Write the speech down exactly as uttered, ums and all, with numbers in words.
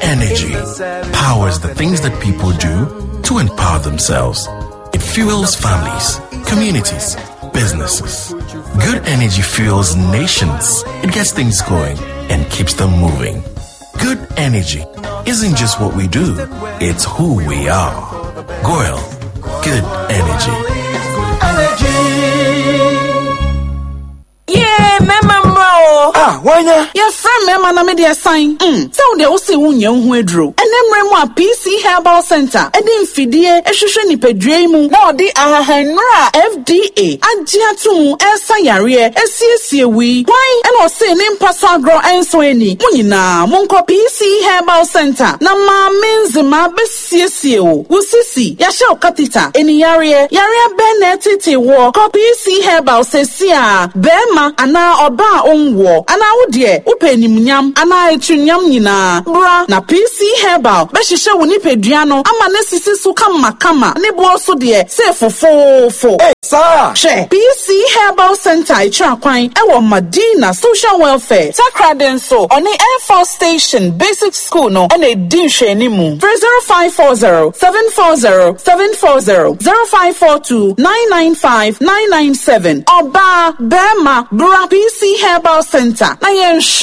energy powers the things that people do to empower themselves. It fuels families, communities, businesses. Good energy fuels nations. It gets things going and keeps them moving. Good energy isn't just what we do, it's who we are. Goil, good energy. Yeah, mama bro. Ah, wanya? Your friend mama na me dey sign. Mm. So they will say unye hu edro. Enemre mu a P C Herbal Center. Edi mfidie ehwehwe nipadua mu. Na odi ahahanra F D A. Agye atum esa yare esiesie wi. Why? Eno say ne mpaso agro enso eni. Munyina monko P C Herbal Center. Na ma menzima besiesie o. Wusisi ya she okatita. Eni yare yare benetiti wo. Ko P C Herbal sesia. Bema ana oba onwo ana wodie upenimnyam ana etunyam nyina bra na P C Herbal be hihye wo nipadua no ama na sisi so kama kama ne bo so de se fofofo eh sa she P C Herbal Center icha kwan ewo Madina Social Welfare Sakraden so on Air Force Station Basic School no and e din hwe mu zero five four zero seven four zero seven four zero zero five four two nine nine five nine nine seven oba bema bra P C Herbal Center na yen